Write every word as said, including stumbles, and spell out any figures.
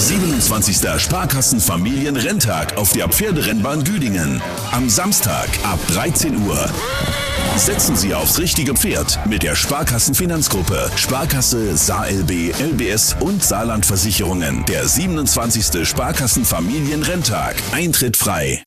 siebenundzwanzigster Sparkassenfamilienrenntag auf der Pferderennbahn Düdingen. Am Samstag ab dreizehn Uhr. Setzen Sie aufs richtige Pferd mit der Sparkassenfinanzgruppe, Sparkasse, SaLB, L B S und Saarlandversicherungen. Der siebenundzwanzigste Sparkassenfamilienrenntag. Eintritt frei.